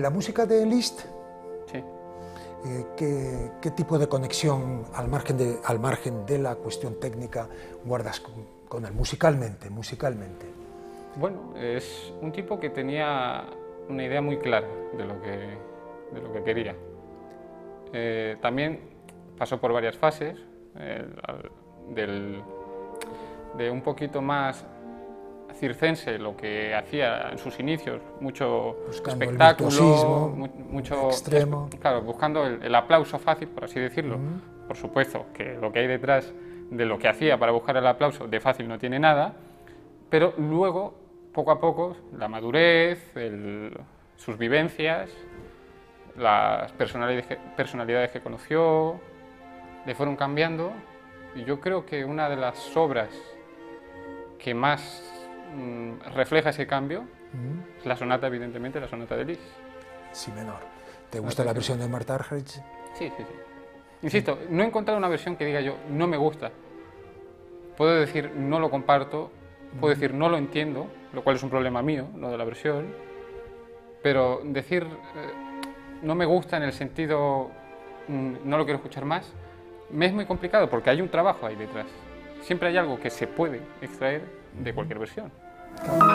la música de Liszt, Sí. ¿qué tipo de conexión, al margen de la cuestión técnica, guardas con él musicalmente? Bueno, es un tipo que tenía una idea muy clara de lo que quería. También pasó por varias fases, de un poquito más circense, lo que hacía en sus inicios, mucho Buscando espectáculo, el virtuosismo, mucho extremo. claro, buscando el aplauso fácil, por así decirlo. Por supuesto que lo que hay detrás de lo que hacía para buscar el aplauso de fácil no tiene nada, pero luego, poco a poco, la madurez, sus vivencias, las personalidades que conoció, le fueron cambiando, y yo creo que una de las obras que más refleja ese cambio es la sonata, evidentemente, la sonata de Liszt. Si menor. ¿Te gusta la versión de Martha Argerich? Sí. Insisto, no he encontrado una versión que diga yo, no me gusta. Puedo decir, no lo comparto, puedo decir, no lo entiendo, lo cual es un problema mío, no de la versión, pero decir, no me gusta en el sentido, no lo quiero escuchar más, me es muy complicado porque hay un trabajo ahí detrás. Siempre hay algo que se puede extraer de cualquier versión.